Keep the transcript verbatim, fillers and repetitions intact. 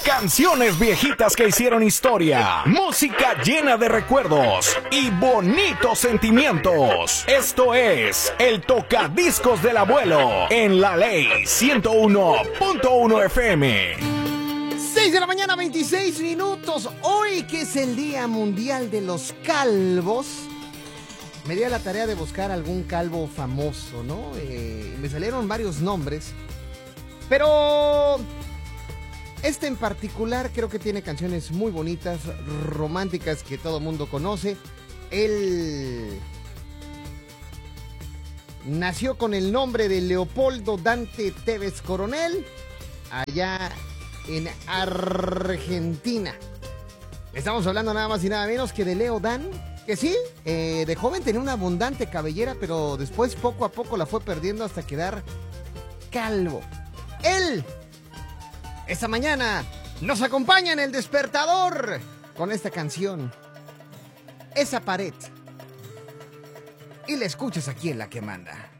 Canciones viejitas que hicieron historia, música llena de recuerdos y bonitos sentimientos. Esto es el Tocadiscos del Abuelo en La Ley ciento uno punto uno F M. seis de la mañana, veintiséis minutos. Hoy, que es el Día Mundial de los Calvos, me di a la tarea de buscar algún calvo famoso, ¿no? Eh, me salieron varios nombres, pero este en particular creo que tiene canciones muy bonitas, románticas, que todo mundo conoce. Él nació con el nombre de Leopoldo Dante Tevez Coronel, allá en Argentina. Estamos hablando nada más y nada menos que de Leo Dan, que sí, eh, de joven tenía una abundante cabellera, pero después poco a poco la fue perdiendo hasta quedar calvo. Él, esta mañana, nos acompaña en el despertador con esta canción, Esa Pared. Y la escuchas aquí en La Que Manda.